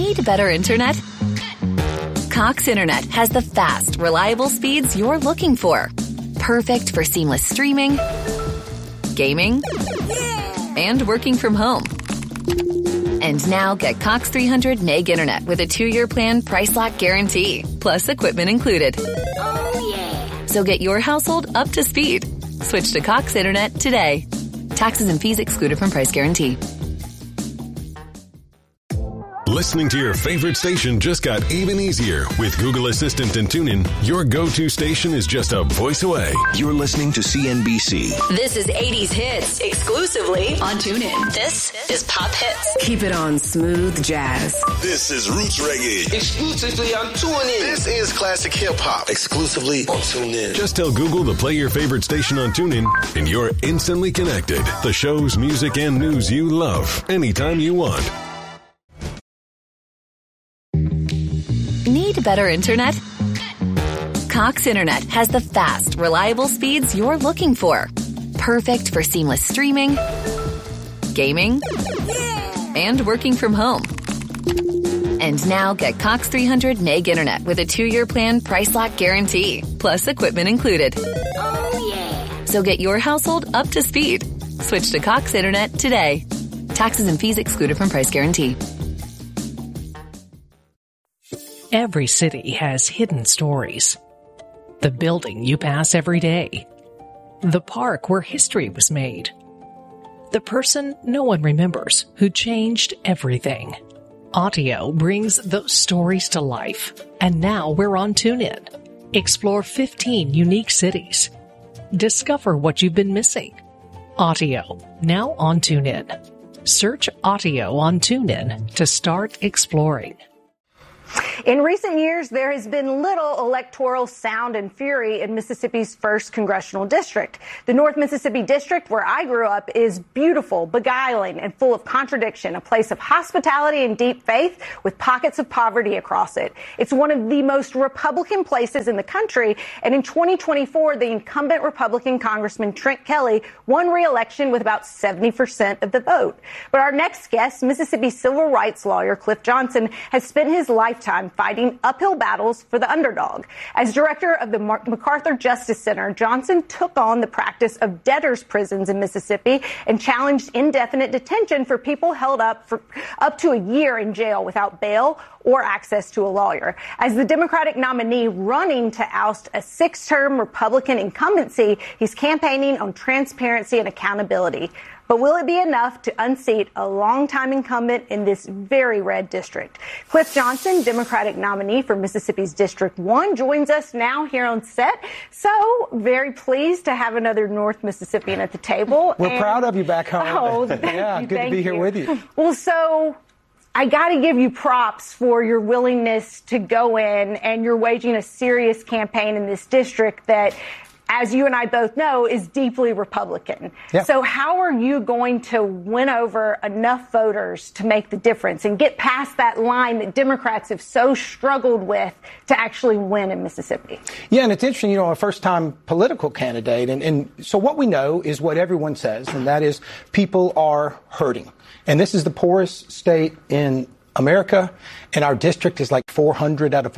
Need better internet? Cox Internet has the fast, reliable speeds you're looking for. Perfect for seamless streaming, gaming, and working from home. And now get Cox 300 meg internet with a 2-year plan price lock guarantee, plus equipment included. Oh, yeah. So get your household up to speed. Switch to Cox Internet today. Taxes and fees excluded from price guarantee. Listening to your favorite station just got even easier. With Google Assistant and TuneIn, your go-to station is just a voice away. You're listening to CNBC. This is 80s Hits, exclusively on TuneIn. This is Pop Hits. Keep it on Smooth Jazz. This is Roots Reggae, exclusively on TuneIn. This is Classic Hip Hop, exclusively on TuneIn. Just tell Google to play your favorite station on TuneIn, and you're instantly connected. The shows, music, and news you love, anytime you want. Need better internet? Cox Internet has the fast, reliable speeds you're looking for. Perfect for seamless streaming, gaming, and working from home. And now get Cox 300 meg internet with a 2-year plan price lock guarantee, plus equipment included. Oh, yeah. So get your household up to speed. Switch to Cox Internet today. Taxes and fees excluded from price guarantee. Every city has hidden stories. The building you pass every day. The park where history was made. The person no one remembers who changed everything. Audio brings those stories to life. And now we're on TuneIn. Explore 15 unique cities. Discover what you've been missing. Audio, now on TuneIn. Search Audio on TuneIn to start exploring. In recent years, there has been little electoral sound and fury in Mississippi's 1st Congressional District. The North Mississippi District, where I grew up, is beautiful, beguiling, and full of contradiction, a place of hospitality and deep faith with pockets of poverty across it. It's one of the most Republican places in the country, and in 2024, the incumbent Republican Congressman Trent Kelly won re-election with about 70% of the vote. But our next guest, Mississippi civil rights lawyer Cliff Johnson, has spent his lifetime fighting uphill battles for the underdog. As director of the MacArthur Justice Center, Johnson took on the practice of debtors' prisons in Mississippi and challenged indefinite detention for people held up for up to a year in jail without bail or access to a lawyer. As the Democratic nominee running to oust a 6-term Republican incumbency, he's campaigning on transparency and accountability. But will it be enough to unseat a longtime incumbent in this very red district? Cliff Johnson, Democratic nominee for Mississippi's District 1, joins us now here on set. So very pleased to have another North Mississippian at the table. We're proud of you back home. Oh, yeah, good to be here with you. Well, so I got to give you props for your willingness to go in, and you're waging a serious campaign in this district that, as you and I both know, is deeply Republican. Yeah. So how are you going to win over enough voters to make the difference and get past that line that Democrats have so struggled with to actually win in Mississippi? Yeah, and it's interesting, a first-time political candidate. And so what we know is what everyone says, and that is people are hurting. And this is the poorest state in America, and our district is like 400 out of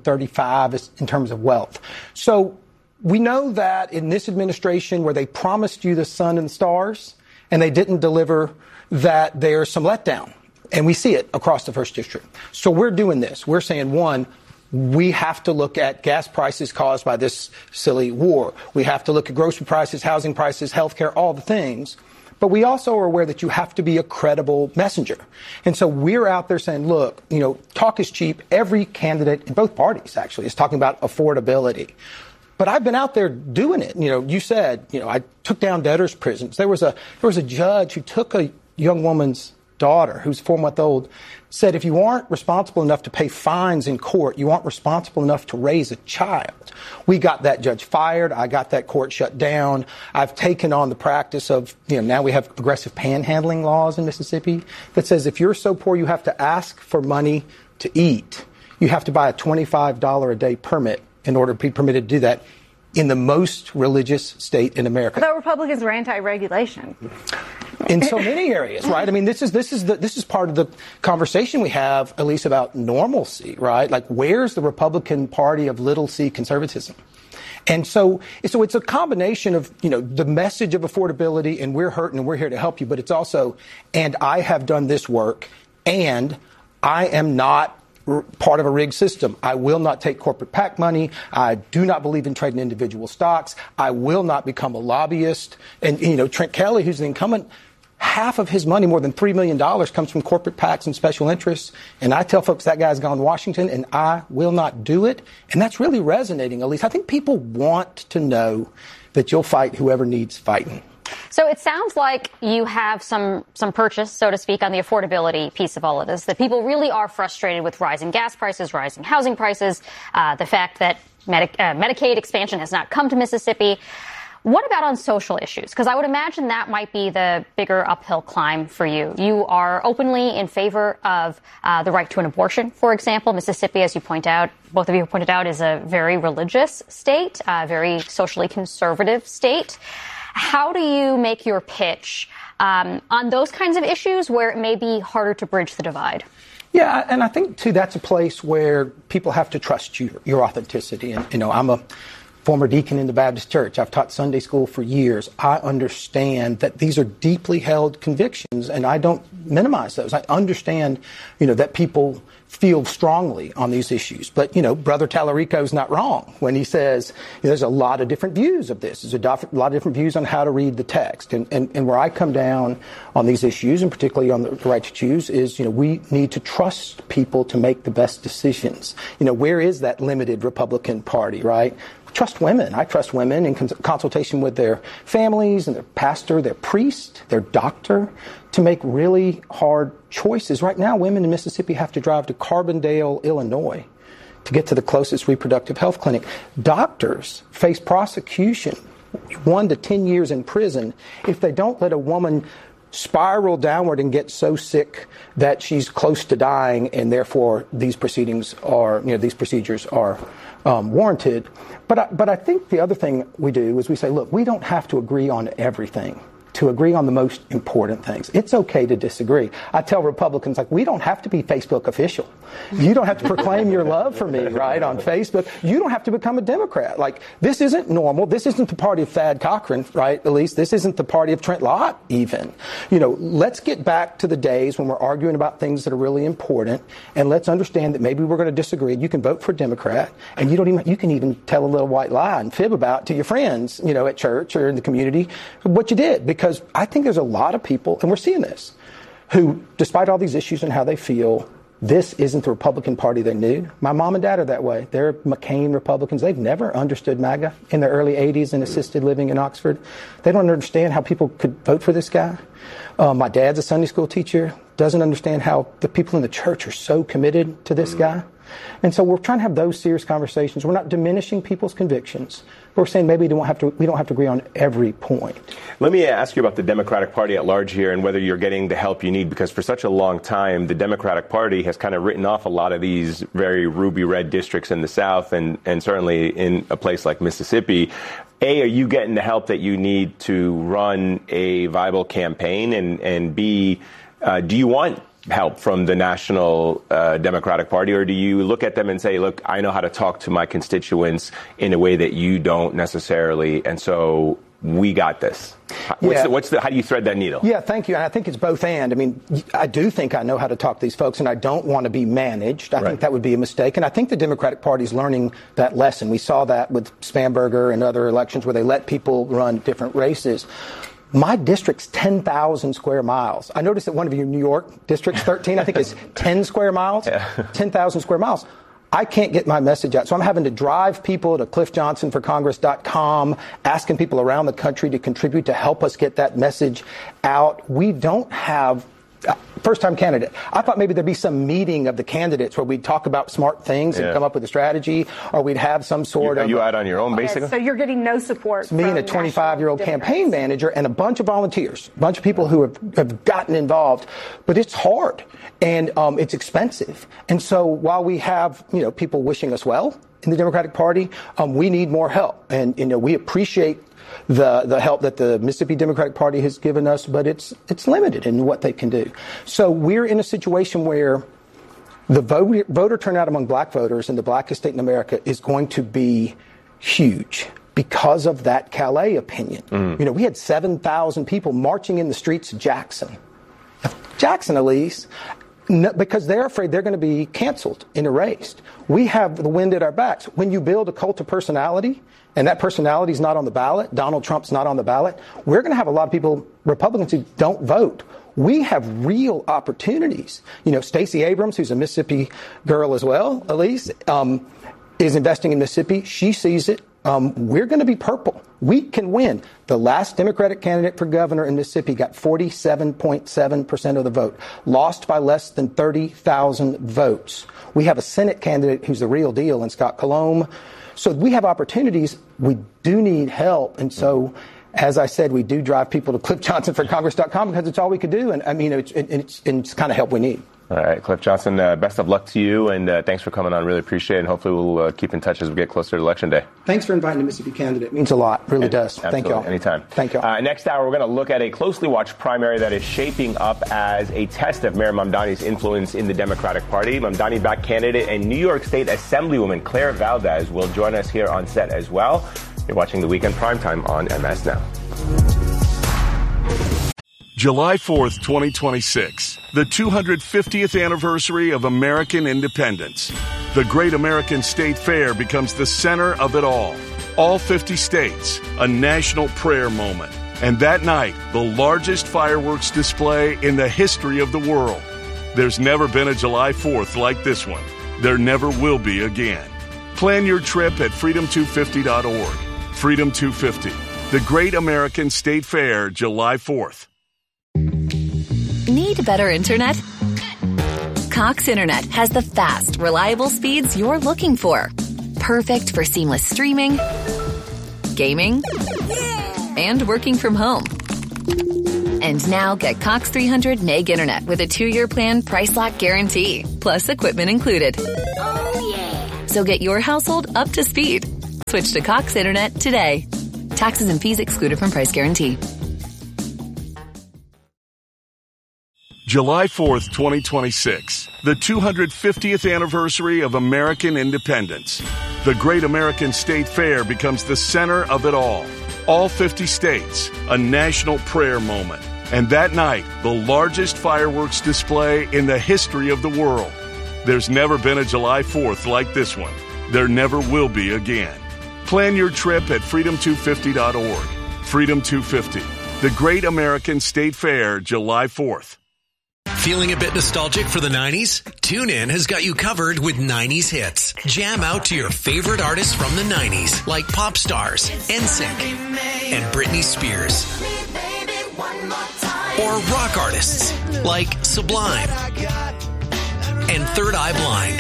435 in terms of wealth. So we know that in this administration, where they promised you the sun and stars and they didn't deliver, that there's some letdown. And we see it across the 1st District. So we're doing this. We're saying, one, we have to look at gas prices caused by this silly war. We have to look at grocery prices, housing prices, healthcare, all the things. But we also are aware that you have to be a credible messenger. And so we're out there saying, look, talk is cheap. Every candidate in both parties, actually, is talking about affordability. But I've been out there doing it. You said, I took down debtors' prisons. There was a judge who took a young woman's daughter, who's 4-month-old, said if you aren't responsible enough to pay fines in court, you aren't responsible enough to raise a child. We got that judge fired. I got that court shut down. I've taken on the practice of, now we have aggressive panhandling laws in Mississippi that says if you're so poor you have to ask for money to eat, you have to buy a $25 a day permit in order to be permitted to do that in the most religious state in America. I thought Republicans were anti-regulation. in so many areas, right? I mean, this is part of the conversation we have, at least about normalcy, right? Like, where's the Republican Party of little c conservatism? And so it's a combination of, the message of affordability, and we're hurting and we're here to help you, but it's also, and I have done this work, and I am not part of a rigged system. I will not take corporate PAC money. I do not believe in trading individual stocks. I will not become a lobbyist. And, Trent Kelly, who's the incumbent, half of his money, more than $3 million, comes from corporate PACs and special interests. And I tell folks that guy's gone to Washington, and I will not do it. And that's really resonating, Elise. I think people want to know that you'll fight whoever needs fighting. So it sounds like you have some purchase, so to speak, on the affordability piece of all of this, that people really are frustrated with rising gas prices, rising housing prices, the fact that Medicaid expansion has not come to Mississippi. What about on social issues? Because I would imagine that might be the bigger uphill climb for you. You are openly in favor of the right to an abortion, for example. Mississippi, as you point out, both of you pointed out, is a very religious state, a very socially conservative state. How do you make your pitch on those kinds of issues where it may be harder to bridge the divide? Yeah, and I think, too, that's a place where people have to trust your authenticity. And, I'm a former deacon in the Baptist Church. I've taught Sunday school for years. I understand that these are deeply held convictions, and I don't minimize those. I understand, that people feel strongly on these issues. But, Brother Tallarico's not wrong when he says there's a lot of different views of this. There's a lot of different views on how to read the text. And where I come down on these issues, and particularly on the right to choose, is, we need to trust people to make the best decisions. Where is that limited Republican Party, right? Trust women. I trust women in consultation with their families and their pastor, their priest, their doctor, to make really hard choices. Right now, women in Mississippi have to drive to Carbondale, Illinois, to get to the closest reproductive health clinic. Doctors face prosecution, 1 to 10 years in prison, if they don't let a woman spiral downward and get so sick that she's close to dying, and therefore these procedures are warranted. But I think the other thing we do is we say, look, we don't have to agree on everything to agree on the most important things. It's okay to disagree. I tell Republicans, we don't have to be Facebook official. You don't have to proclaim your love for me, right, on Facebook. You don't have to become a Democrat. This isn't normal. This isn't the party of Thad Cochran, right, Elise? This isn't the party of Trent Lott, even. Let's get back to the days when we're arguing about things that are really important, and let's understand that maybe we're going to disagree. You can vote for a Democrat, and you can even tell a little white lie and fib about to your friends, at church or in the community what you did, because I think there's a lot of people, and we're seeing this, who, despite all these issues and how they feel, this isn't the Republican Party they knew. My mom and dad are that way. They're McCain Republicans. They've never understood MAGA in the early 80s in assisted living in Oxford. They don't understand how people could vote for this guy. My dad's a Sunday school teacher, doesn't understand how the people in the church are so committed to this guy. And so we're trying to have those serious conversations. We're not diminishing people's convictions. We're saying maybe we don't have to agree on every point. Let me ask you about the Democratic Party at large here and whether you're getting the help you need, because for such a long time, the Democratic Party has kind of written off a lot of these very ruby red districts in the South and certainly in a place like Mississippi. A, are you getting the help that you need to run a viable campaign? And B, do you want help from the National Democratic Party, or do you look at them and say, look, I know how to talk to my constituents in a way that you don't necessarily, and so we got this? How do you thread that needle? Yeah, thank you. And I think it's both and. I mean, I do think I know how to talk to these folks, and I don't want to be managed. I think that would be a mistake. And I think the Democratic Party is learning that lesson. We saw that with Spanberger and other elections where they let people run different races. My district's 10,000 square miles. I noticed that one of your New York districts, 13, I think is 10 square miles, 10,000 square miles. I can't get my message out. So I'm having to drive people to cliffjohnsonforcongress.com, asking people around the country to contribute to help us get that message out. We don't have first-time candidate. I thought maybe there'd be some meeting of the candidates where we'd talk about smart things and come up with a strategy, or we'd have some sort of... Are you out on your own, basically? So you're getting no support from me and a 25-year-old campaign manager and a bunch of volunteers, a bunch of people who have gotten involved. But it's hard, and it's expensive. And so while we have, people wishing us well, in the Democratic Party. We need more help. And, we appreciate the help that the Mississippi Democratic Party has given us, but it's limited in what they can do. So we're in a situation where the voter turnout among black voters in the blackest state in America is going to be huge because of that Calais opinion. We had 7,000 people marching in the streets of Jackson, at least, because they're afraid they're going to be canceled and erased. We have the wind at our backs. When you build a cult of personality, and that personality is not on the ballot, Donald Trump's not on the ballot, we're going to have a lot of people, Republicans, who don't vote. We have real opportunities. Stacey Abrams, who's a Mississippi girl as well, Elise, is investing in Mississippi. She sees it. We're going to be purple. We can win. The last Democratic candidate for governor in Mississippi got 47.7% of the vote, lost by less than 30,000 votes. We have a Senate candidate who's the real deal in Scott Colomb. So we have opportunities. We do need help. And so, as I said, we do drive people to CliffJohnsonForCongress.com because it's all we could do. And it's the kind of help we need. All right, Cliff Johnson, best of luck to you, and thanks for coming on. Really appreciate it, and hopefully we'll keep in touch as we get closer to Election Day. Thanks for inviting the Mississippi candidate. It means a lot. Really does. Absolutely. Thank you all. Anytime. Thank you all. Next hour, we're going to look at a closely watched primary that is shaping up as a test of Mayor Mamdani's influence in the Democratic Party. Mamdani-backed candidate and New York State Assemblywoman Claire Valdez will join us here on set as well. You're watching The Weekend Primetime on MS Now. July 4th, 2026, the 250th anniversary of American independence. The Great American State Fair becomes the center of it all. All 50 states, a national prayer moment. And that night, the largest fireworks display in the history of the world. There's never been a July 4th like this one. There never will be again. Plan your trip at freedom250.org. Freedom 250, the Great American State Fair, July 4th. Need better internet? Cox Internet has the fast, reliable speeds you're looking for. Perfect for seamless streaming, gaming, and working from home. And now get Cox 300 meg internet with a 2-year plan price lock guarantee, plus equipment included. Oh, yeah. So get your household up to speed. Switch to Cox Internet today. Taxes and fees excluded from price guarantee. July 4th, 2026, the 250th anniversary of American independence. The Great American State Fair becomes the center of it all. All 50 states, a national prayer moment. And that night, the largest fireworks display in the history of the world. There's never been a July 4th like this one. There never will be again. Plan your trip at freedom250.org. Freedom 250, the Great American State Fair, July 4th. Feeling a bit nostalgic for the 90s? TuneIn has got you covered with 90s hits. Jam out to your favorite artists from the 90s, like pop stars, NSYNC, and Britney Spears. Or rock artists, like Sublime and Third Eye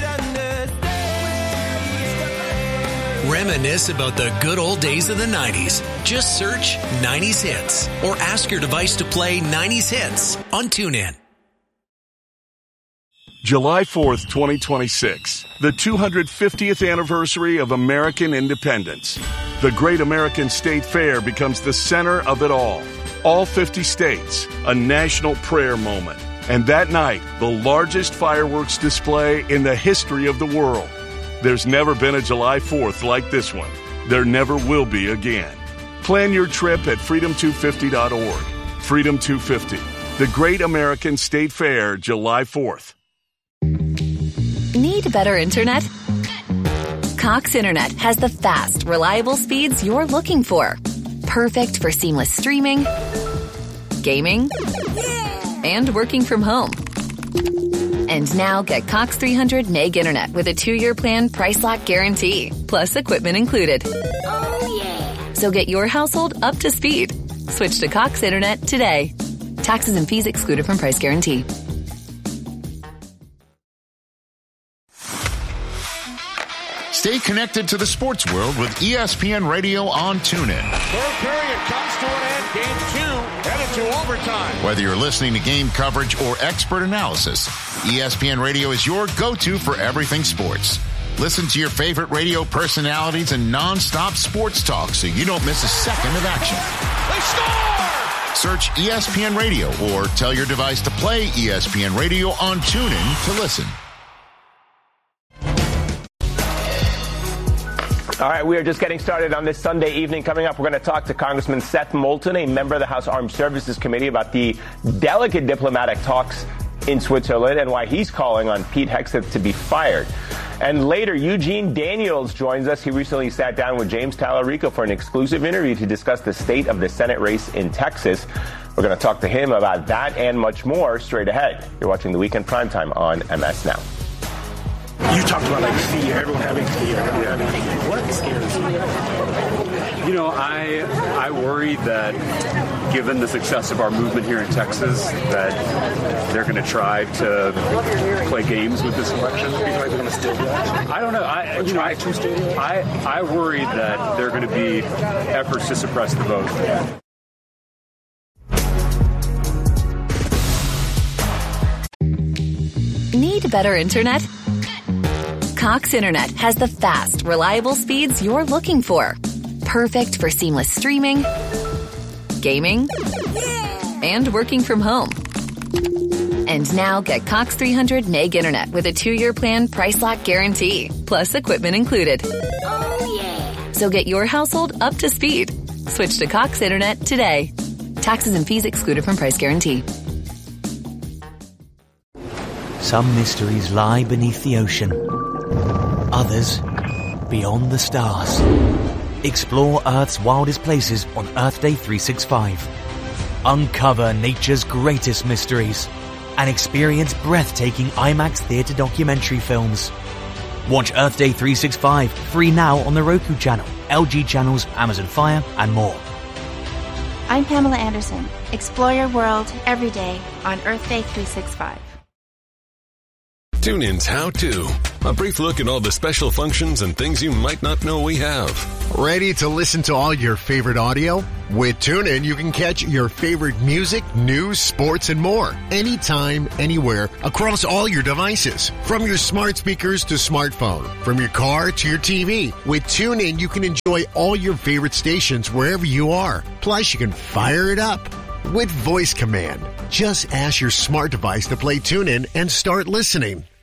Blind. Reminisce about the good old days of the 90s. Just search 90s hits or ask your device to play 90s hits on TuneIn. July 4th, 2026, the 250th anniversary of American independence. The Great American State Fair becomes the center of it all. All 50 states, a national prayer moment. And that night, the largest fireworks display in the history of the world. There's never been a July 4th like this one. There never will be again. Plan your trip at freedom250.org. Freedom 250, the Great American State Fair, July 4th. Need better internet? Cox Internet has the fast, reliable speeds you're looking for. Perfect for seamless streaming, gaming, and working from home. And now get Cox 300 meg internet with a 2-year plan price lock guarantee, plus equipment included. Oh, yeah. So get your household up to speed. Switch to Cox Internet today. Taxes and fees excluded from price guarantee. Stay connected to the sports world with ESPN Radio on TuneIn. Third period comes to an end. Game 2 headed to overtime. Whether you're listening to game coverage or expert analysis, ESPN Radio is your go-to for everything sports. Listen to your favorite radio personalities and non-stop sports talk so you don't miss a second of action. They score! Search ESPN Radio or tell your device to play ESPN Radio on TuneIn to listen. All right, we are just getting started on this Sunday evening. Coming up, we're going to talk to Congressman Seth Moulton, a member of the House Armed Services Committee, about the delicate diplomatic talks in Switzerland and why he's calling on Pete Hegseth to be fired. And later, Eugene Daniels joins us. He recently sat down with James Tallarico for an exclusive interview to discuss the state of the Senate race in Texas. We're going to talk to him about that and much more straight ahead. You're watching The Weekend Primetime on MS Now. You talked about fear, everyone having fear. What scares you? You know, I worry that given the success of our movement here in Texas, that they're going to try to play games with this election. You think they're going to steal that? I don't know. I worry that there are going to be efforts to suppress the vote. Need better internet? Cox Internet has the fast, reliable speeds you're looking for. Perfect for seamless streaming, gaming, and working from home. And now get Cox 300 meg internet with a 2-year plan price lock guarantee, plus equipment included. Oh, yeah. So get your household up to speed. Switch to Cox Internet today. Taxes and fees excluded from price guarantee. Some mysteries lie beneath the ocean. Others, beyond the stars. Explore Earth's wildest places on Earth Day 365. Uncover nature's greatest mysteries and experience breathtaking IMAX theater documentary films. Watch Earth Day 365 free now on the Roku channel, LG channels, Amazon Fire, and more. I'm Pamela Anderson. Explore your world every day on Earth Day 365. TuneIn's How To. A brief look at all the special functions and things you might not know we have. Ready to listen to all your favorite audio? With TuneIn, you can catch your favorite music, news, sports, and more. Anytime, anywhere, across all your devices. From your smart speakers to smartphone. From your car to your TV. With TuneIn, you can enjoy all your favorite stations wherever you are. Plus, you can fire it up with voice command. Just ask your smart device to play TuneIn and start listening.